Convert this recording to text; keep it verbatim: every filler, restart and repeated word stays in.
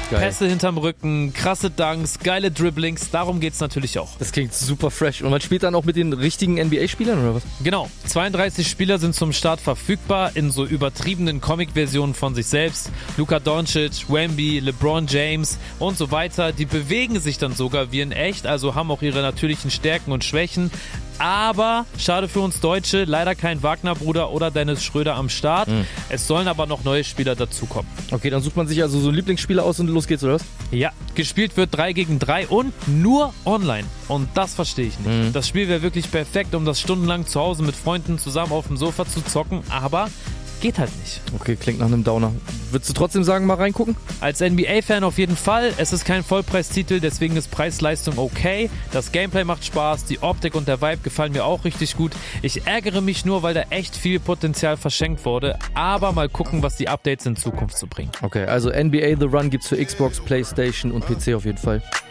Geil. Pässe hinterm Rücken, krasse Dunks, geile Dribblings, darum geht's natürlich auch. Das klingt super fresh. Und man spielt dann auch mit den richtigen N B A-Spielern oder was? Genau, zweiunddreißig Spieler sind zum Start verfügbar in so übertriebenen Comic-Versionen von sich selbst. Luka Doncic, Wemby, LeBron James und so weiter. Die bewegen sich dann sogar wie in echt, also haben auch ihre natürlichen Stärken und Schwächen. Aber, schade für uns Deutsche, leider kein Wagner-Bruder oder Dennis Schröder am Start. Mhm. Es sollen aber noch neue Spieler dazukommen. Okay, dann sucht man sich also so einen Lieblingsspieler aus und los geht's, oder was? Ja, gespielt wird drei gegen drei und nur online. Und das verstehe ich nicht. Mhm. Das Spiel wäre wirklich perfekt, um das stundenlang zu Hause mit Freunden zusammen auf dem Sofa zu zocken, aber geht halt nicht. Okay, klingt nach einem Downer. Würdest du trotzdem sagen, mal reingucken? Als N B A-Fan auf jeden Fall. Es ist kein Vollpreistitel, deswegen ist Preis-Leistung okay. Das Gameplay macht Spaß, die Optik und der Vibe gefallen mir auch richtig gut. Ich ärgere mich nur, weil da echt viel Potenzial verschenkt wurde. Aber mal gucken, was die Updates in Zukunft so bringen. Okay, also N B A The Run gibt's für Xbox, PlayStation und P C auf jeden Fall.